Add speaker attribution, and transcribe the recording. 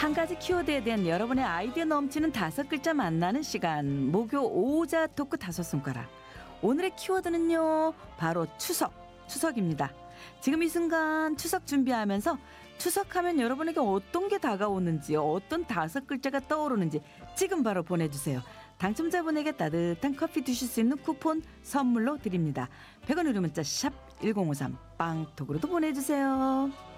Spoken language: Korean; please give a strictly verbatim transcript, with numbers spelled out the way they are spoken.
Speaker 1: 한 가지 키워드에 대한 여러분의 아이디어 넘치는 다섯 글자 만나는 시간. 목요 오자 토크 다섯 손가락. 오늘의 키워드는요. 바로 추석. 추석입니다. 지금 이 순간 추석 준비하면서 추석하면 여러분에게 어떤 게 다가오는지, 어떤 다섯 글자가 떠오르는지 지금 바로 보내주세요. 당첨자분에게 따뜻한 커피 드실 수 있는 쿠폰 선물로 드립니다. 백 원 유료 문자 샵 일공오삼 빵톡으로도 보내주세요.